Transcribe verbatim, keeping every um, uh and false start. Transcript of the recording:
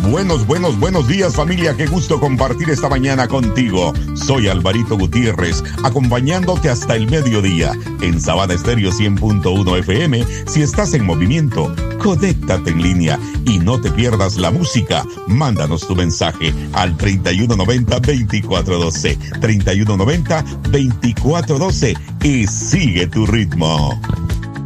Buenos, buenos, buenos días, familia. Qué gusto compartir esta mañana contigo. Soy Alvarito Gutiérrez, acompañándote hasta el mediodía en Sabana Estéreo cien punto uno F M. Si estás en movimiento, conéctate en línea y no te pierdas la música. Mándanos tu mensaje al treinta y uno noventa, veinticuatro doce, treinta y uno noventa, veinticuatro doce y sigue tu ritmo.